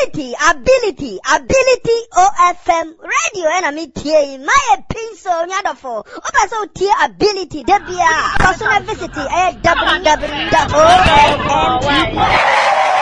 ability OFM radio and me tia my pencil nyadofo obaso tia ability debia personal visit www.ofm